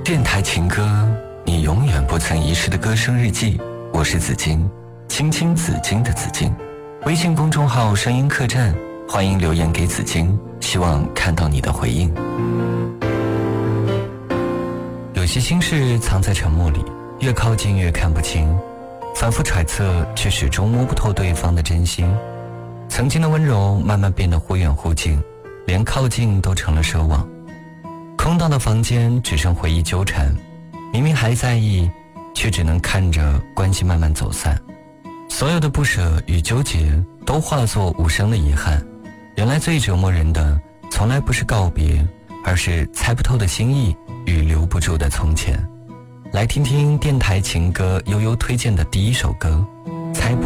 电台情歌，你永远不曾遗失的歌声日记。我是紫金，青青紫金的紫金。微信公众号声音客栈，欢迎留言给紫金，希望看到你的回应。有些心事藏在沉默里，越靠近越看不清，反复揣测却始终摸不透对方的真心。曾经的温柔慢慢变得忽远忽近，连靠近都成了奢望。空荡的房间只剩回忆纠缠，明明还在意，却只能看着关系慢慢走散。所有的不舍与纠结都化作无声的遗憾。原来最折磨人的从来不是告别，而是猜不透的心意与留不住的从前。来听听电台情歌悠悠推荐的第一首歌，猜不